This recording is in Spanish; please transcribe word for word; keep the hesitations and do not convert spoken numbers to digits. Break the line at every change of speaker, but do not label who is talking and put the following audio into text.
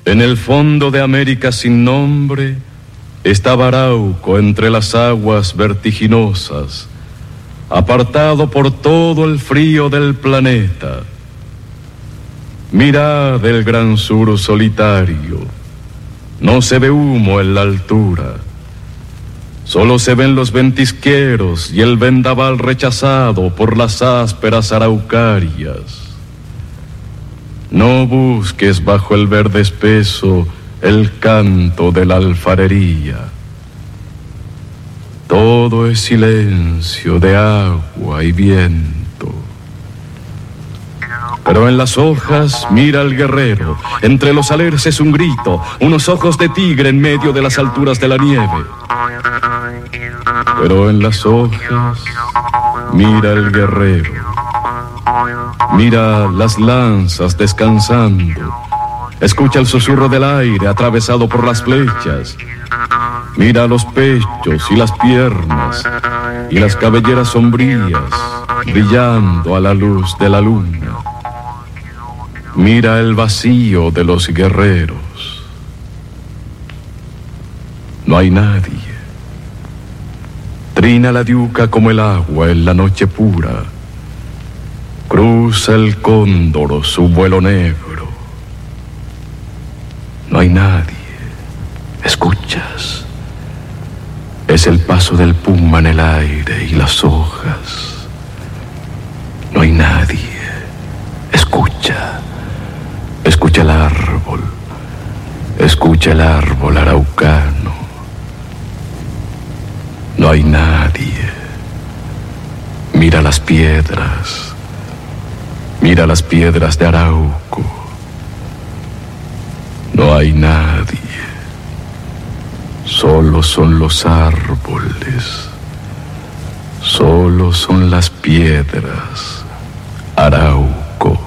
En el fondo de América sin nombre estaba Arauco entre las aguas vertiginosas, apartado por todo el frío del planeta. Mirad el gran sur solitario, no se ve humo en la altura, solo se ven los ventisqueros y el vendaval rechazado por las ásperas araucarias. No busques bajo el verde espeso el canto de la alfarería. Todo es silencio de agua y viento. Pero en las hojas mira al guerrero, entre los alerces un grito, unos ojos de tigre en medio de las alturas de la nieve. Pero en las hojas mira el guerrero. Mira las lanzas descansando. Escucha el susurro del aire atravesado por las flechas. Mira los pechos y las piernas y las cabelleras sombrías brillando a la luz de la luna. Mira el vacío de los guerreros. No hay nadie. Trina la diuca como el agua en la noche pura. Cruza el cóndor su vuelo negro. No hay nadie. ¿Escuchas? Es el paso del puma en el aire y las hojas. No hay nadie. Escucha. Escucha el árbol. Escucha el árbol araucano. No hay nadie. Mira las piedras. Mira las piedras de Arauco. No hay nadie. Solo son los árboles. Solo son las piedras. Arauco.